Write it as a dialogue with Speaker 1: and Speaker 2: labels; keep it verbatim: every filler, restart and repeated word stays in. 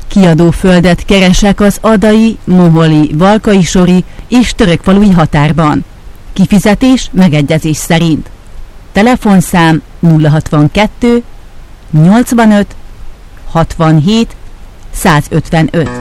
Speaker 1: Kiadóföldet keresek az adai, moholi, valkaisori és törökfalui határban. Kifizetés megegyezés szerint. Telefonszám nulla hatvankettő nyolcvanöt hatvanhét százötvenöt.